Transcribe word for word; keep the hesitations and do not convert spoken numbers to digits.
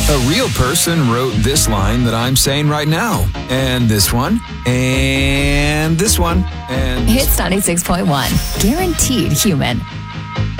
A real person wrote this line that I'm saying right now. And this one. And this one. And this Hits ninety-six point one. Guaranteed human.